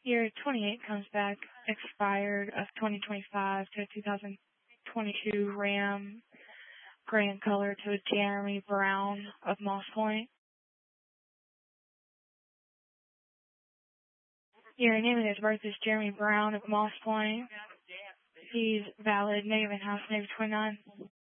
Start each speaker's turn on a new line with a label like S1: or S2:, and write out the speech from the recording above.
S1: Year 28 comes back expired of 2025 to a 2022 Ram gray in color to a Jeremy Brown of Moss Point. Your name and his birth is Jeremy Brown of Moss Point. He's valid, native in house, name 29.